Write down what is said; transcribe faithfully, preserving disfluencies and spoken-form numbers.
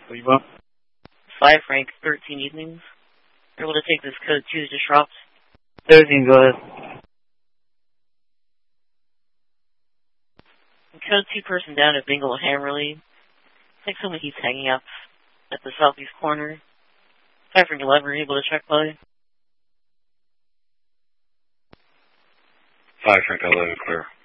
Lima. five Frank, thirteen evenings. You're able to take this code two to disrupt. thirteen, go ahead. Code two person down at Bingle Hammerly. Like someone he's hanging up at the southeast corner. five Frank eleven, are you able to check by? five Frank eleven, clear.